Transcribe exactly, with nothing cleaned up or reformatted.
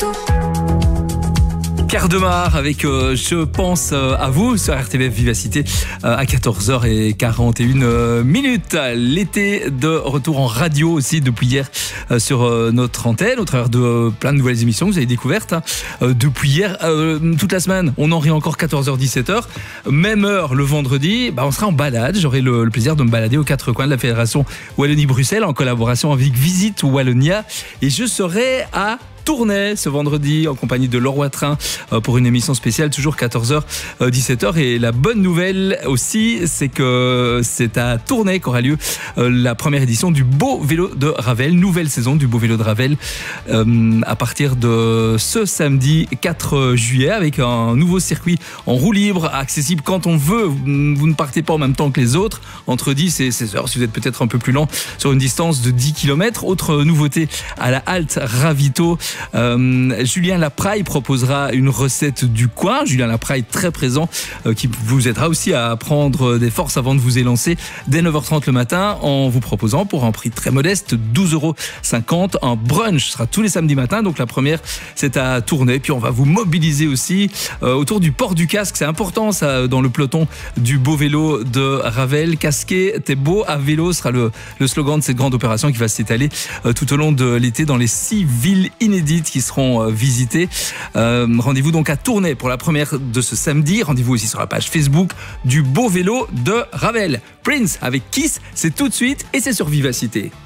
Pierre Demar avec euh, Je pense euh, à vous sur R T B F Vivacité euh, à quatorze heures quarante et une euh, minutes. L'été de retour en radio aussi depuis hier euh, sur euh, notre antenne au travers de euh, plein de nouvelles émissions que vous avez découvertes hein, euh, depuis hier. Euh, toute la semaine, on en rit encore quatorze heures dix-sept heures. Même heure le vendredi, bah, on sera en balade. J'aurai le, le plaisir de me balader aux quatre coins de la Fédération Wallonie-Bruxelles en collaboration avec Visite Wallonia. Et je serai à Tournai ce vendredi en compagnie de Laure Watrin pour une émission spéciale toujours quatorze heures dix-sept heures. Et la bonne nouvelle aussi, c'est que c'est à Tournai qu'aura lieu la première édition du Beau Vélo de Ravel, nouvelle saison du Beau Vélo de Ravel euh, à partir de ce samedi quatre juillet avec un nouveau circuit en roue libre accessible quand on veut. Vous ne partez pas en même temps que les autres entre dix et seize heures si vous êtes peut-être un peu plus lent sur une distance de dix kilomètres. Autre nouveauté à la halte Ravito, Euh, Julien Lapraille proposera une recette du coin. Julien Lapraille très présent euh, qui vous aidera aussi à prendre des forces avant de vous élancer dès neuf heures trente le matin en vous proposant pour un prix très modeste douze euros cinquante un brunch. Ce sera tous les samedis matins. Donc la première c'est à Tournai. Puis on va vous mobiliser aussi euh, autour du port du casque. C'est important ça dans le peloton du Beau Vélo de Ravel. Casqué, t'es beau à vélo sera le, le slogan de cette grande opération qui va s'étaler euh, tout au long de l'été dans les six villes inédites qui seront visitées. Euh, rendez-vous donc à Tournai pour la première de ce samedi. Rendez-vous aussi sur la page Facebook du Beau Vélo de Ravel. Prince avec Kiss, c'est tout de suite et c'est sur Vivacité.